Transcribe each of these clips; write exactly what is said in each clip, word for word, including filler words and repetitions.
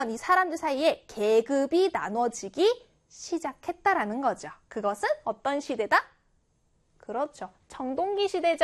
이 사람들 사이에 계급이 나눠지기 시작했다라는 거죠. 그것은 어떤 시대다? 그렇죠. 청동기 시대죠.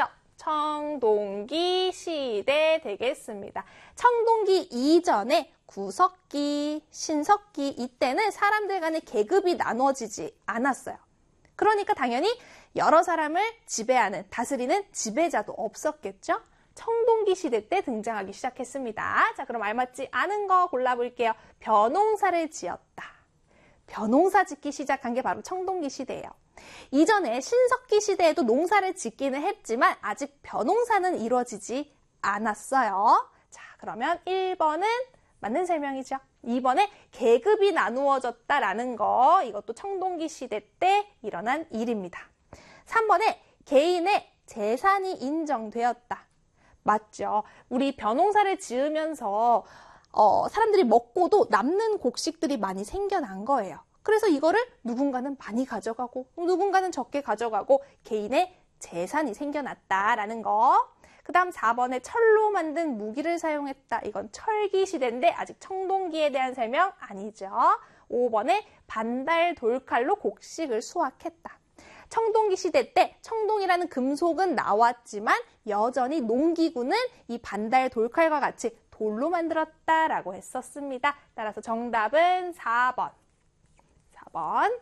청동기 시대 되겠습니다. 청동기 이전에 구석기, 신석기 이때는 사람들 간의 계급이 나눠지지 않았어요. 그러니까 당연히 여러 사람을 지배하는, 다스리는 지배자도 없었겠죠? 청동기 시대 때 등장하기 시작했습니다. 자, 그럼 알맞지 않은 거 골라볼게요. 벼농사를 지었다. 벼농사 짓기 시작한 게 바로 청동기 시대예요. 이전에 신석기 시대에도 농사를 짓기는 했지만 아직 벼농사는 이루어지지 않았어요. 자, 그러면 일 번은 맞는 설명이죠. 이 번에 계급이 나누어졌다라는 거, 이것도 청동기 시대 때 일어난 일입니다. 삼 번에 개인의 재산이 인정되었다. 맞죠. 우리 벼농사를 지으면서 어, 사람들이 먹고도 남는 곡식들이 많이 생겨난 거예요. 그래서 이거를 누군가는 많이 가져가고 누군가는 적게 가져가고 개인의 재산이 생겨났다라는 거. 그 다음 사 번에 철로 만든 무기를 사용했다. 이건 철기 시대인데 아직 청동기에 대한 설명 아니죠. 오 번에 반달 돌칼로 곡식을 수확했다. 청동기 시대 때 청동이라는 금속은 나왔지만 여전히 농기구는 이 반달 돌칼과 같이 돌로 만들었다라고 했었습니다. 따라서 정답은 사 번. 사 번.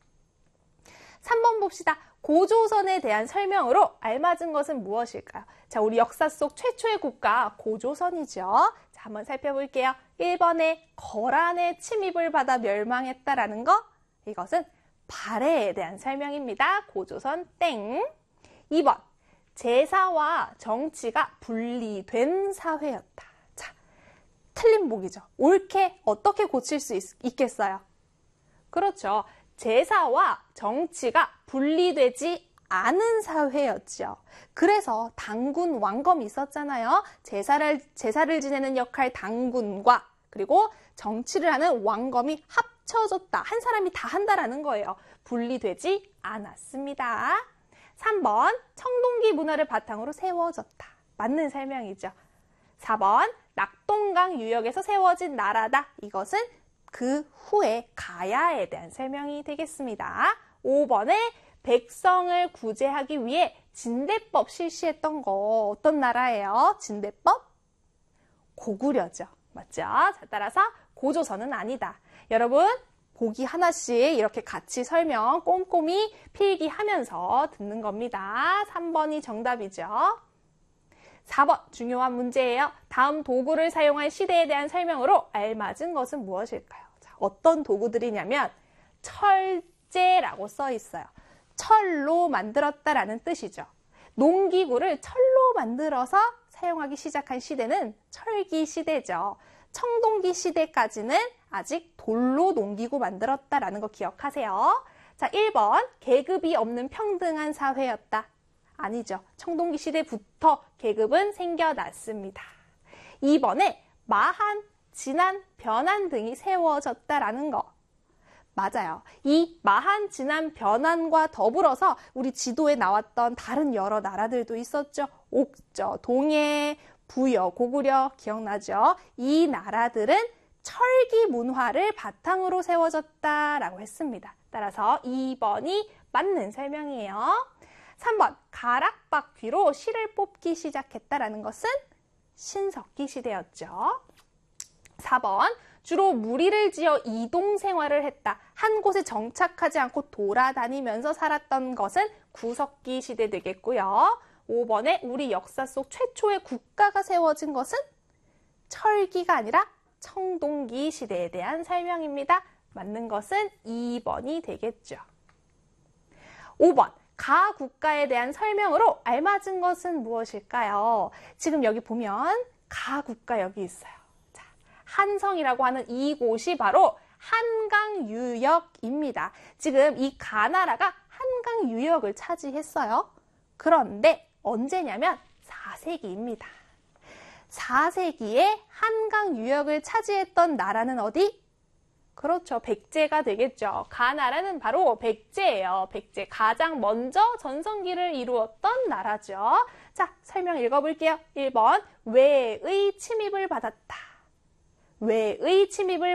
삼 번 봅시다. 고조선에 대한 설명으로 알맞은 것은 무엇일까요? 자, 우리 역사 속 최초의 국가 고조선이죠. 자, 한번 살펴볼게요. 일 번에 거란의 침입을 받아 멸망했다라는 거. 이것은 발해에 대한 설명입니다. 고조선 땡. 이 번. 제사와 정치가 분리된 사회였다. 자, 틀린 보기죠. 옳게 어떻게 고칠 수 있, 있겠어요? 그렇죠. 제사와 정치가 분리되지 않은 사회였죠. 그래서 당군, 왕검이 있었잖아요. 제사를, 제사를 지내는 역할 당군과 그리고 정치를 하는 왕검이 합쳐졌다. 한 사람이 다 한다라는 거예요. 분리되지 않았습니다. 삼 번, 청동기 문화를 바탕으로 세워졌다. 맞는 설명이죠. 사 번, 낙동강 유역에서 세워진 나라다. 이것은 그 후에 가야에 대한 설명이 되겠습니다. 오 번에 백성을 구제하기 위해 진대법 실시했던 거 어떤 나라예요? 진대법? 고구려죠. 맞죠? 자, 따라서 고조선은 아니다. 여러분, 보기 하나씩 이렇게 같이 설명 꼼꼼히 필기하면서 듣는 겁니다. 삼 번이 정답이죠. 사 번 중요한 문제예요. 다음 도구를 사용한 시대에 대한 설명으로 알맞은 것은 무엇일까요? 자, 어떤 도구들이냐면 철제라고 써 있어요. 철로 만들었다라는 뜻이죠. 농기구를 철로 만들어서 사용하기 시작한 시대는 철기 시대죠. 청동기 시대까지는 아직 돌로 농기구 만들었다라는 거 기억하세요. 자, 일 번 계급이 없는 평등한 사회였다. 아니죠. 청동기 시대부터 계급은 생겨났습니다. 이 번에 마한, 진한, 변한 등이 세워졌다라는 거. 맞아요. 이 마한, 진한, 변한과 더불어서 우리 지도에 나왔던 다른 여러 나라들도 있었죠. 옥저, 동해, 부여, 고구려 기억나죠? 이 나라들은 철기 문화를 바탕으로 세워졌다라고 했습니다. 따라서 이 번이 맞는 설명이에요. 삼 번, 가락바퀴로 실을 뽑기 시작했다라는 것은 신석기 시대였죠. 사 번, 주로 무리를 지어 이동 생활을 했다. 한 곳에 정착하지 않고 돌아다니면서 살았던 것은 구석기 시대 되겠고요. 오 번에 우리 역사 속 최초의 국가가 세워진 것은 철기가 아니라 청동기 시대에 대한 설명입니다. 맞는 것은 이 번이 되겠죠. 오 번, 가국가에 대한 설명으로 알맞은 것은 무엇일까요? 지금 여기 보면 가국가 여기 있어요. 자, 한성이라고 하는 이곳이 바로 한강 유역입니다. 지금 이 가나라가 한강 유역을 차지했어요. 그런데 언제냐면 사 세기입니다. 사 세기에 한강 유역을 차지했던 나라는 어디? 그렇죠. 백제가 되겠죠. 가나라는 바로 백제예요. 백제. 가장 먼저 전성기를 이루었던 나라죠. 자, 설명 읽어볼게요. 일 번, 외의 침입을 받았다. 외의 침입을